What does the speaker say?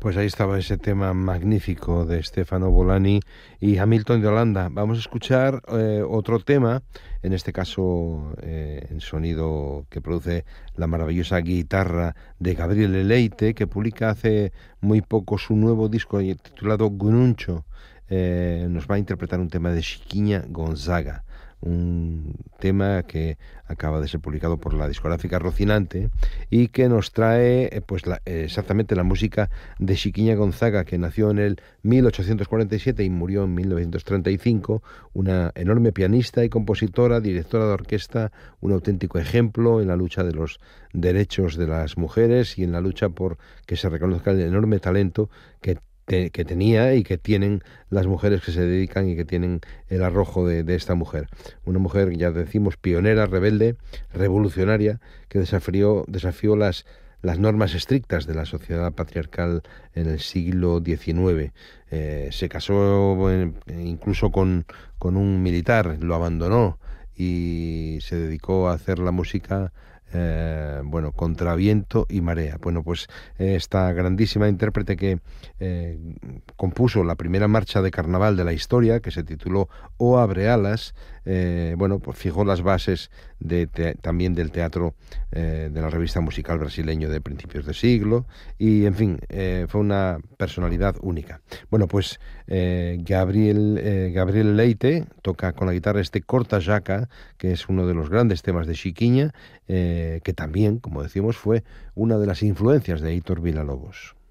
Pues ahí estaba ese tema magnífico de Stefano Bolani y Hamilton de Holanda. Vamos a escuchar otro tema, en este caso en sonido que produce la maravillosa guitarra de Gabriele Leite, que publica hace muy poco su nuevo disco titulado Gununcio. Nos va a interpretar un tema de Chiquinha Gonzaga, un tema que acaba de ser publicado por la discográfica Rocinante y que nos trae exactamente la música de Chiquinha Gonzaga, que nació en el 1847 y murió en 1935, una enorme pianista y compositora, directora de orquesta, un auténtico ejemplo en la lucha de los derechos de las mujeres y en la lucha por que se reconozca el enorme talento que tenía y que tienen las mujeres que se dedican y que tienen el arrojo de esta mujer. Una mujer, ya decimos, pionera, rebelde, revolucionaria, que desafió las normas estrictas de la sociedad patriarcal en el siglo XIX. Se casó incluso con un militar, lo abandonó y se dedicó a hacer la música contra viento y marea. Bueno, pues esta grandísima intérprete que compuso la primera marcha de carnaval de la historia, que se tituló O Abre Alas, pues fijó las bases también del teatro de la revista musical brasileño de principios de siglo y, en fin, fue una personalidad única. Bueno, pues Gabriel Leite toca con la guitarra este Corta Jaca, que es uno de los grandes temas de Chiquinha, que también, como decimos, fue una de las influencias de Heitor Villa-Lobos.